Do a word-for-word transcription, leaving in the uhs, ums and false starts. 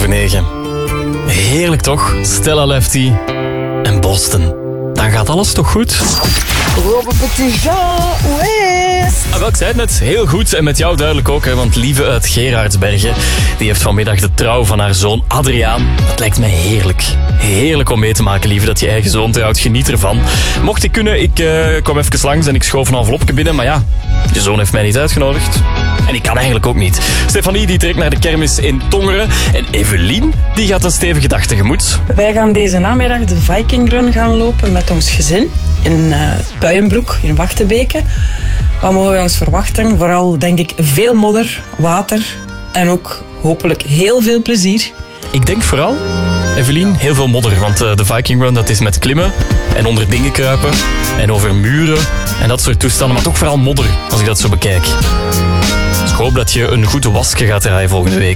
over negen. Heerlijk toch? Stella Lefty en Boston. Dan gaat alles toch goed? Robbe Petitjean, ouais. Ah, wel, ik zei het net, heel goed. En met jou duidelijk ook, hè, want Lieve uit Gerardsbergen, die heeft vanmiddag de trouw van haar zoon Adriaan. Dat lijkt mij heerlijk. Heerlijk om mee te maken, Lieve, dat je eigen zoon trouwt. Geniet ervan. Mocht ik kunnen, ik uh, kwam even langs en ik schoof een envelopje binnen. Maar ja, je zoon heeft mij niet uitgenodigd. En ik kan eigenlijk ook niet. Stefanie die trekt naar de kermis in Tongeren. En Evelien die gaat een stevige dag tegemoet. Wij gaan deze namiddag de Viking Run gaan lopen met ons gezin. In uh, Puijenbroek, in Wachtebeke. Wat mogen wij ons verwachten? Vooral, denk ik, veel modder, water en ook hopelijk heel veel plezier. Ik denk vooral, Evelien, heel veel modder. Want uh, de Viking Run, dat is met klimmen en onder dingen kruipen en over muren en dat soort toestanden. Maar toch vooral modder, als ik dat zo bekijk. Dus ik hoop dat je een goede wasje gaat draaien volgende week.